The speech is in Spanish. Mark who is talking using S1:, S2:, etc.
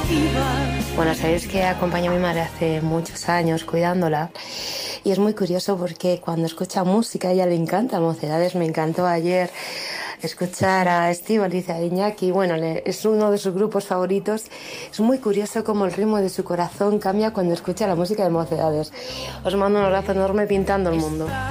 S1: Bueno, sabéis que acompaño a mi madre hace muchos años cuidándola y es muy curioso porque cuando escucha música a ella le encanta Mocedades. Me encantó ayer escuchar a Estíbaliz y a Iñaki. Bueno, es uno de sus grupos favoritos. Es muy curioso cómo el ritmo de su corazón cambia cuando escucha la música de Mocedades. Os mando un abrazo enorme pintando el mundo.